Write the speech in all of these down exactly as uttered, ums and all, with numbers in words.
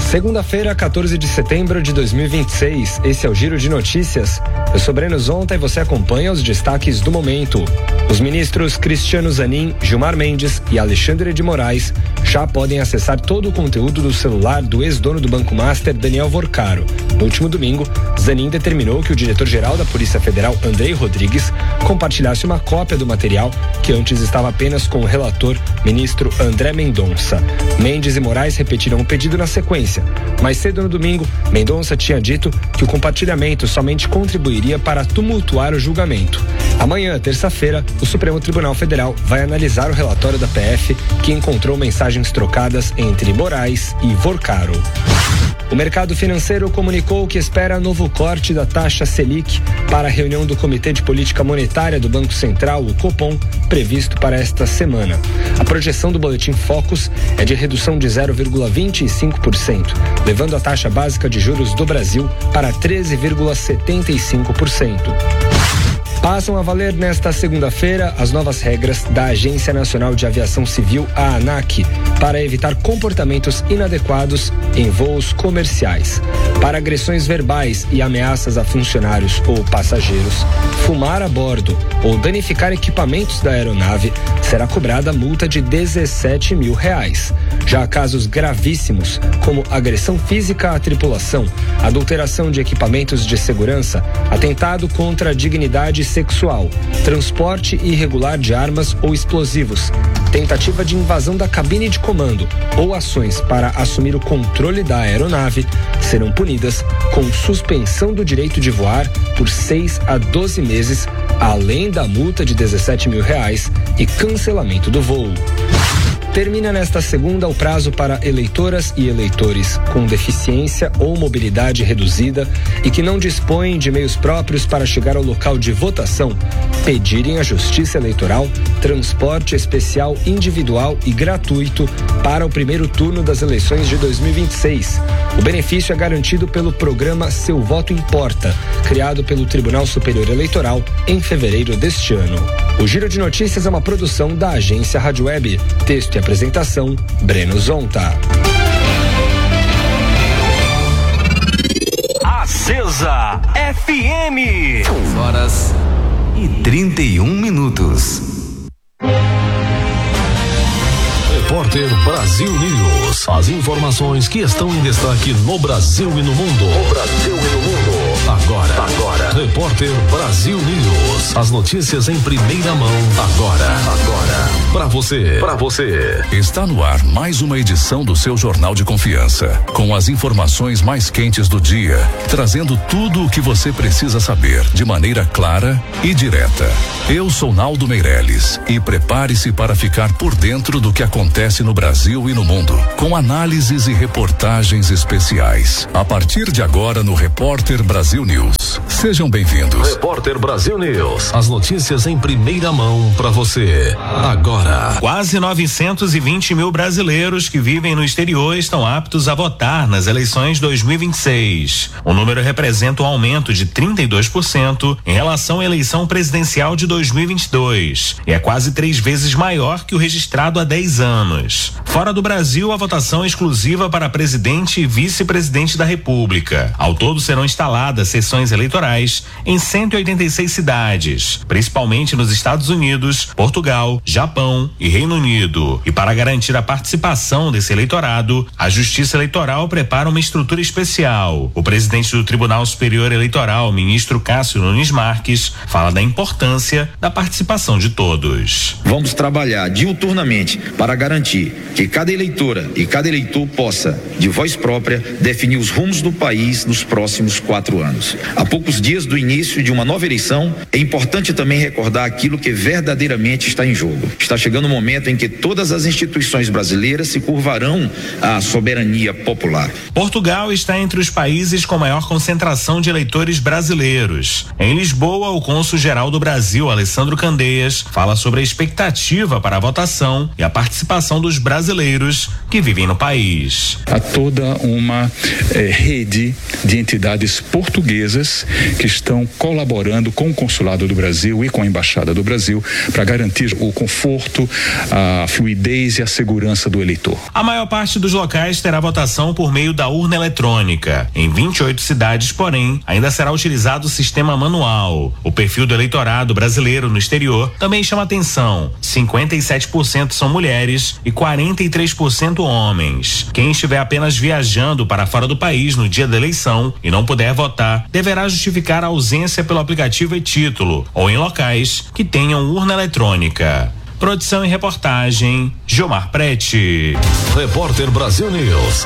Segunda-feira, quatorze de setembro de dois mil e vinte e seis. Esse é o Giro de Notícias. Eu sou Breno Zonta e você acompanha os destaques do momento. Os ministros Cristiano Zanin, Gilmar Mendes e Alexandre de Moraes já podem acessar todo o conteúdo do celular do ex-dono do Banco Master, Daniel Vorcaro. No último domingo, Zanin determinou que o diretor-geral da Polícia Federal, Andrei Rodrigues, compartilhasse uma cópia do material que antes estava apenas com o relator, ministro André Mendonça. Mendes e Moraes repetiram o pedido na sequência. Mais cedo no domingo, Mendonça tinha dito que o compartilhamento somente contribuiria para tumultuar o julgamento. Amanhã, terça-feira, o Supremo Tribunal Federal vai analisar o relatório da P F que encontrou mensagens trocadas entre Moraes e Vorcaro. O mercado financeiro comunicou que espera novo corte da taxa Selic para a reunião do Comitê de Política Monetária do Banco Central, o Copom, previsto para esta semana. A projeção do boletim Focus é de redução de zero vírgula vinte e cinco por cento, levando a taxa básica de juros do Brasil para treze vírgula setenta e cinco por cento. Passam a valer nesta segunda-feira as novas regras da Agência Nacional de Aviação Civil, a ANAC, para evitar comportamentos inadequados em voos comerciais. Para agressões verbais e ameaças a funcionários ou passageiros, fumar a bordo ou danificar equipamentos da aeronave, será cobrada multa de dezessete mil reais. Já casos gravíssimos, como agressão física à tripulação, adulteração de equipamentos de segurança, atentado contra a dignidade sexual, transporte irregular de armas ou explosivos, tentativa de invasão da cabine de comando ou ações para assumir o controle da aeronave, serão punidas com suspensão do direito de voar por seis a doze meses, além da multa de dezessete mil reais e cancelamento do voo. Termina nesta segunda o prazo para eleitoras e eleitores com deficiência ou mobilidade reduzida e que não dispõem de meios próprios para chegar ao local de votação pedirem à Justiça Eleitoral transporte especial individual e gratuito para o primeiro turno das eleições de dois mil e vinte e seis. O benefício é garantido pelo programa Seu Voto Importa, criado pelo Tribunal Superior Eleitoral em fevereiro deste ano. O Giro de Notícias é uma produção da agência Rádio Web. Texto e apresentação, Breno Zonta. Acesa F M. Horas e trinta e um minutos. Repórter Brasil News. As informações que estão em destaque no Brasil e no mundo. No Brasil e no mundo. Agora, agora. Repórter Brasil News. As notícias em primeira mão. Agora, agora. Pra você, pra você. Está no ar mais uma edição do seu Jornal de Confiança. Com as informações mais quentes do dia. Trazendo tudo o que você precisa saber de maneira clara e direta. Eu sou Naldo Meirelles e prepare-se para ficar por dentro do que acontece no Brasil e no mundo, com análises e reportagens especiais. A partir de agora no Repórter Brasil News. Sejam bem-vindos. Repórter Brasil News. As notícias em primeira mão para você. Agora. Quase novecentos e vinte mil brasileiros que vivem no exterior estão aptos a votar nas eleições dois mil e vinte e seis. O número representa um aumento de trinta e dois por cento em relação à eleição presidencial de dois mil e vinte e dois e é quase três vezes maior que o registrado há dez anos. Fora do Brasil, a votação é exclusiva para presidente e vice-presidente da República. Ao todo serão instaladas sessões eleitorais em cento e oitenta e seis cidades, principalmente nos Estados Unidos, Portugal, Japão e Reino Unido. E para garantir a participação desse eleitorado, a Justiça Eleitoral prepara uma estrutura especial. O presidente do Tribunal Superior Eleitoral, ministro Cássio Nunes Marques, fala da importância da participação de todos. Vamos trabalhar diuturnamente para garantir que cada eleitora e cada eleitor possa, de voz própria, definir os rumos do país nos próximos quatro anos. Há poucos dias do início de uma nova eleição, é importante também recordar aquilo que verdadeiramente está em jogo. Está chegando o momento em que todas as instituições brasileiras se curvarão à soberania popular. Portugal está entre os países com maior concentração de eleitores brasileiros. Em Lisboa, o cônsul-geral do Brasil, Alessandro Candeias, fala sobre a expectativa para a votação e a participação dos brasileiros que vivem no país. Há toda uma eh, rede de entidades portuguesas que estão colaborando com o Consulado do Brasil e com a Embaixada do Brasil para garantir o conforto conforto, a fluidez e a segurança do eleitor. A maior parte dos locais terá votação por meio da urna eletrônica. Em vinte e oito cidades, porém, ainda será utilizado o sistema manual. O perfil do eleitorado brasileiro no exterior também chama atenção. cinquenta e sete por cento são mulheres e quarenta e três por cento homens. Quem estiver apenas viajando para fora do país no dia da eleição e não puder votar, deverá justificar a ausência pelo aplicativo e-título ou em locais que tenham urna eletrônica. Produção e reportagem, Gilmar Prete. Repórter Brasil News.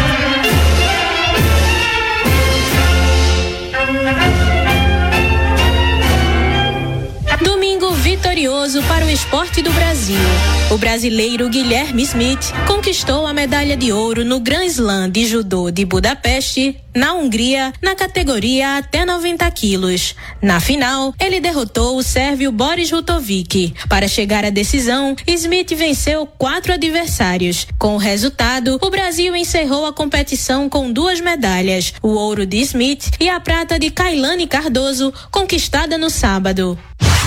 Domingo vitorioso para o esporte do Brasil. O brasileiro Guilherme Smith conquistou a medalha de ouro no Grand Slam de judô de Budapeste, na Hungria, na categoria até noventa quilos. Na final, ele derrotou o sérvio Boris Rutovic. Para chegar à decisão, Smith venceu quatro adversários. Com o resultado, o Brasil encerrou a competição com duas medalhas, o ouro de Smith e a prata de Kailane Cardoso, conquistada no sábado.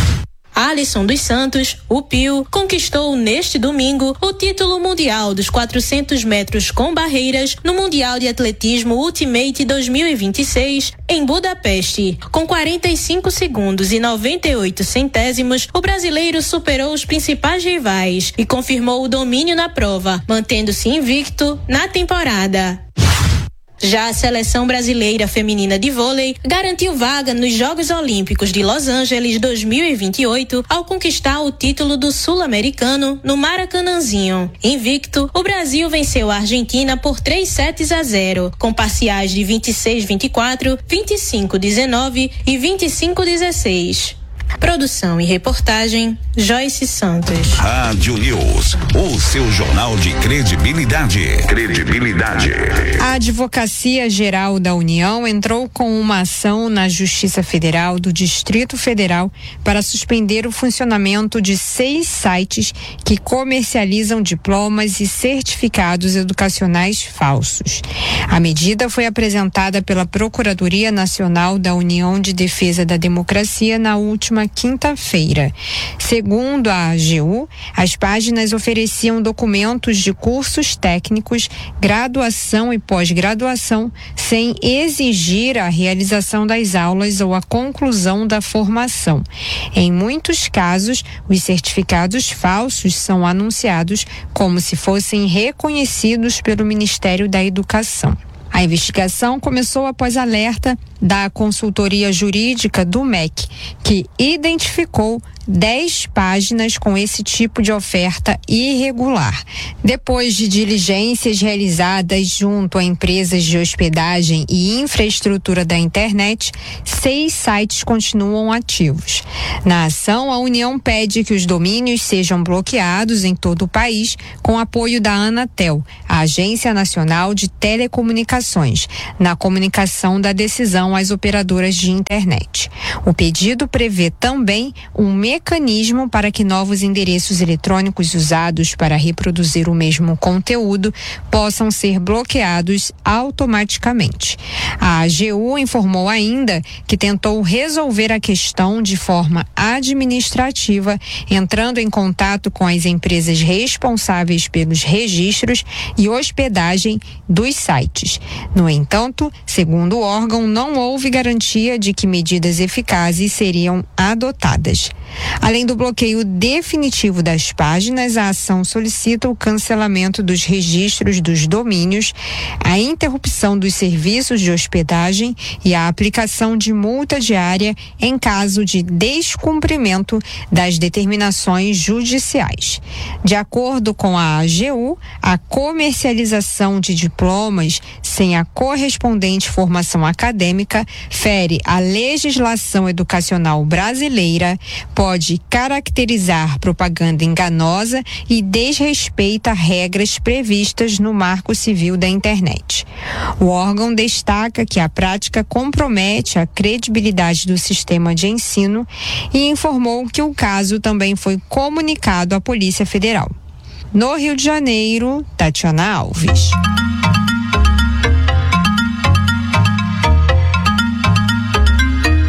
Alisson dos Santos, o Pio, conquistou neste domingo o título mundial dos quatrocentos metros com barreiras no Mundial de Atletismo Ultimate dois mil e vinte e seis em Budapeste. Com quarenta e cinco segundos e noventa e oito centésimos, o brasileiro superou os principais rivais e confirmou o domínio na prova, mantendo-se invicto na temporada. Já a seleção brasileira feminina de vôlei garantiu vaga nos Jogos Olímpicos de Los Angeles dois mil e vinte e oito ao conquistar o título do Sul-Americano no Maracanãzinho. Invicto, o Brasil venceu a Argentina por três sets a zero, com parciais de vinte e seis a vinte e quatro, vinte e cinco a dezenove e vinte e cinco a dezesseis. Produção e reportagem, Joyce Santos. Rádio News, o seu jornal de credibilidade. Credibilidade. A Advocacia Geral da União entrou com uma ação na Justiça Federal do Distrito Federal para suspender o funcionamento de seis sites que comercializam diplomas e certificados educacionais falsos. A medida foi apresentada pela Procuradoria Nacional da União de Defesa da Democracia na última quinta-feira. Segundo a A G U, as páginas ofereciam documentos de cursos técnicos, graduação e pós-graduação, sem exigir a realização das aulas ou a conclusão da formação. Em muitos casos, os certificados falsos são anunciados como se fossem reconhecidos pelo Ministério da Educação. A investigação começou após alerta da consultoria jurídica do M E C, que identificou dez páginas com esse tipo de oferta irregular. Depois de diligências realizadas junto a empresas de hospedagem e infraestrutura da internet, seis sites continuam ativos. Na ação, a União pede que os domínios sejam bloqueados em todo o país, com apoio da Anatel, a Agência Nacional de Telecomunicações, na comunicação da decisão às operadoras de internet. O pedido prevê também um mecanismo para que novos endereços eletrônicos usados para reproduzir o mesmo conteúdo possam ser bloqueados automaticamente. A A G U informou ainda que tentou resolver a questão de forma administrativa, entrando em contato com as empresas responsáveis pelos registros e hospedagem dos sites. No entanto, segundo o órgão, não houve garantia de que medidas eficazes seriam adotadas. Além do bloqueio definitivo das páginas, a ação solicita o cancelamento dos registros dos domínios, a interrupção dos serviços de hospedagem e a aplicação de multa diária em caso de descumprimento das determinações judiciais. De acordo com a A G U, a comercialização de diplomas sem a correspondente formação acadêmica fere a legislação educacional brasileira, pode caracterizar propaganda enganosa e desrespeita regras previstas no Marco Civil da Internet. O órgão destaca que a prática compromete a credibilidade do sistema de ensino e informou que o caso também foi comunicado à Polícia Federal. No Rio de Janeiro, Tatiana Alves. O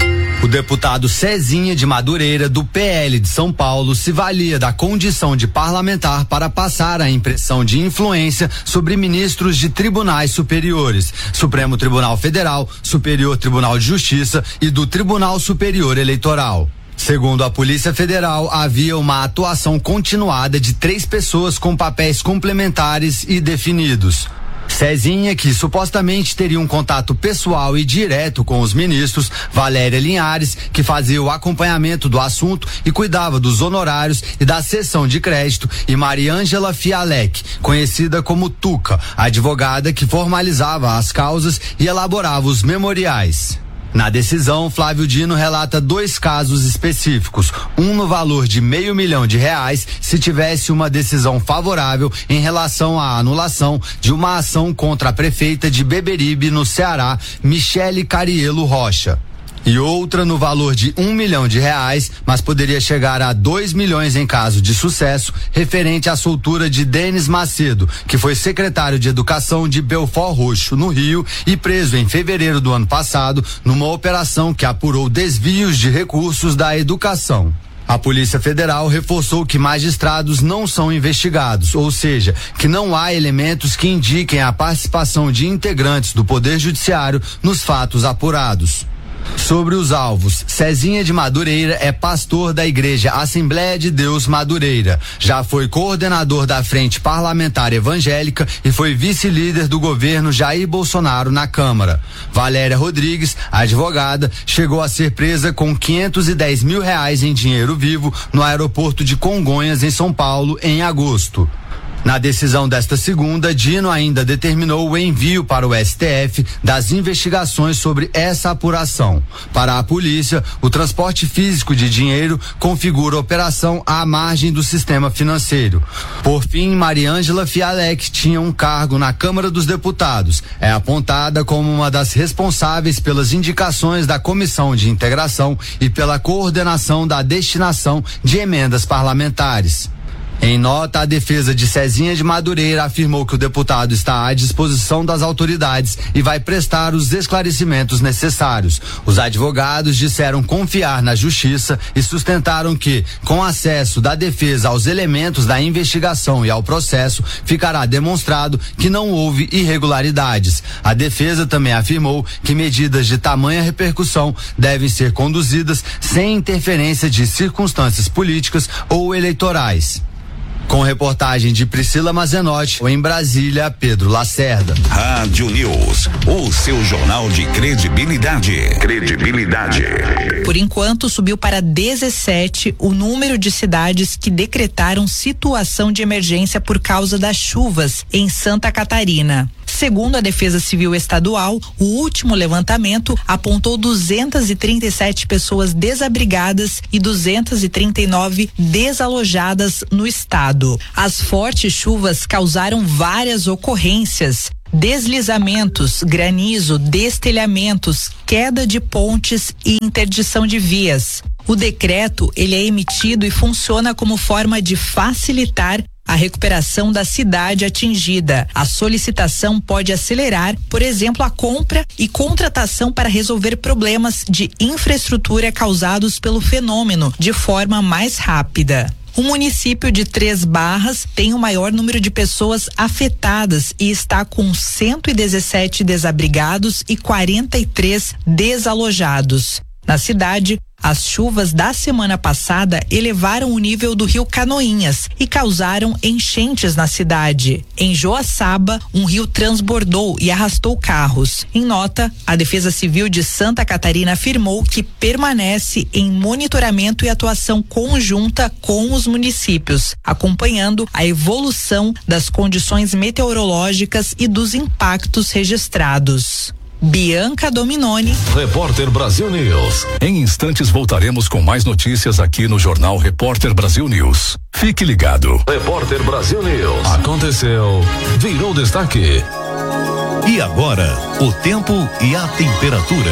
deputado Cezinha de Madureira, do P L de São Paulo, se valia da condição de parlamentar para passar a impressão de influência sobre ministros de tribunais superiores, Supremo Tribunal Federal, Superior Tribunal de Justiça e do Tribunal Superior Eleitoral. Segundo a Polícia Federal, havia uma atuação continuada de três pessoas com papéis complementares e definidos. Cezinha, que supostamente teria um contato pessoal e direto com os ministros, Valéria Linhares, que fazia o acompanhamento do assunto e cuidava dos honorários e da cessão de crédito, e Mariângela Fialec, conhecida como Tuca, advogada que formalizava as causas e elaborava os memoriais. Na decisão, Flávio Dino relata dois casos específicos, um no valor de meio milhão de reais se tivesse uma decisão favorável em relação à anulação de uma ação contra a prefeita de Beberibe, no Ceará, Michele Cariello Rocha. E outra no valor de um milhão de reais, mas poderia chegar a dois milhões em caso de sucesso, referente à soltura de Denis Macedo, que foi secretário de Educação de Belfort Roxo, no Rio, e preso em fevereiro do ano passado numa operação que apurou desvios de recursos da educação. A Polícia Federal reforçou que magistrados não são investigados, ou seja, que não há elementos que indiquem a participação de integrantes do Poder Judiciário nos fatos apurados. Sobre os alvos, Cezinha de Madureira é pastor da Igreja Assembleia de Deus Madureira. Já foi coordenador da Frente Parlamentar Evangélica e foi vice-líder do governo Jair Bolsonaro na Câmara. Valéria Rodrigues, advogada, chegou a ser presa com quinhentos e dez mil reais em dinheiro vivo no aeroporto de Congonhas, em São Paulo, em agosto. Na decisão desta segunda, Dino ainda determinou o envio para o S T F das investigações sobre essa apuração. Para a polícia, o transporte físico de dinheiro configura operação à margem do sistema financeiro. Por fim, Mariângela Fialec tinha um cargo na Câmara dos Deputados. É apontada como uma das responsáveis pelas indicações da Comissão de Integração e pela coordenação da destinação de emendas parlamentares. Em nota, a defesa de Cezinha de Madureira afirmou que o deputado está à disposição das autoridades e vai prestar os esclarecimentos necessários. Os advogados disseram confiar na justiça e sustentaram que, com acesso da defesa aos elementos da investigação e ao processo, ficará demonstrado que não houve irregularidades. A defesa também afirmou que medidas de tamanha repercussão devem ser conduzidas sem interferência de circunstâncias políticas ou eleitorais. Com reportagem de Priscila Mazenotti, em Brasília, Pedro Lacerda. Rádio News, o seu jornal de credibilidade. Credibilidade. Por enquanto, subiu para dezessete o número de cidades que decretaram situação de emergência por causa das chuvas em Santa Catarina. Segundo a Defesa Civil Estadual, o último levantamento apontou duzentas e trinta e sete pessoas desabrigadas e duzentas e trinta e nove desalojadas no estado. As fortes chuvas causaram várias ocorrências: deslizamentos, granizo, destelhamentos, queda de pontes e interdição de vias. O decreto, ele é emitido e funciona como forma de facilitar a recuperação da cidade atingida. A solicitação pode acelerar, por exemplo, a compra e contratação para resolver problemas de infraestrutura causados pelo fenômeno de forma mais rápida. O município de Três Barras tem o maior número de pessoas afetadas e está com cento e dezessete desabrigados e quarenta e três desalojados. Na cidade, as chuvas da semana passada elevaram o nível do rio Canoinhas e causaram enchentes na cidade. Em Joaçaba, um rio transbordou e arrastou carros. Em nota, a Defesa Civil de Santa Catarina afirmou que permanece em monitoramento e atuação conjunta com os municípios, acompanhando a evolução das condições meteorológicas e dos impactos registrados. Bianca Dominoni. Repórter Brasil News. Em instantes voltaremos com mais notícias aqui no Jornal Repórter Brasil News. Fique ligado. Repórter Brasil News. Aconteceu, virou destaque. E agora, o tempo e a temperatura.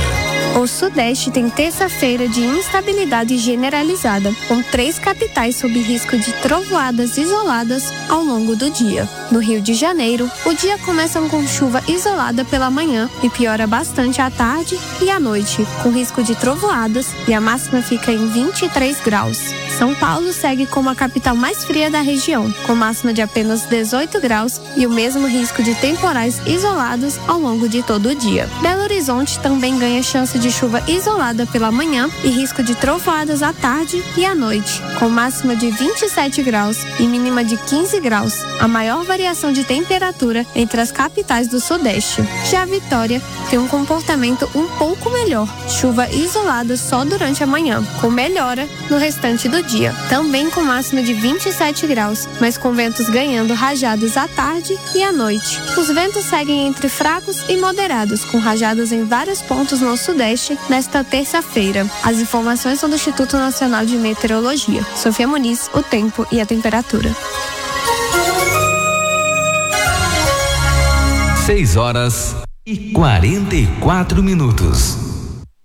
O Sudeste tem terça-feira de instabilidade generalizada, com três capitais sob risco de trovoadas isoladas ao longo do dia. No Rio de Janeiro, o dia começa com chuva isolada pela manhã e piora bastante à tarde e à noite, com risco de trovoadas, e a máxima fica em vinte e três graus. São Paulo segue como a capital mais fria da região, com máxima de apenas dezoito graus e o mesmo risco de temporais isolados ao longo de todo o dia. Belo Horizonte também ganha chance de chuva isolada pela manhã e risco de trovoadas à tarde e à noite, com máxima de vinte e sete graus e mínima de quinze graus, a maior variação de temperatura entre as capitais do Sudeste. Já Vitória tem um comportamento um pouco melhor, chuva isolada só durante a manhã, com melhora no restante do dia, também com máxima de vinte e sete graus, mas com ventos ganhando rajadas à tarde e à noite. Os ventos seguem entre fracos e moderados, com rajadas em vários pontos no Sudeste nesta terça-feira. As informações são do Instituto Nacional de Meteorologia. Sofia Muniz, o tempo e a temperatura. seis horas e quarenta e quatro minutos.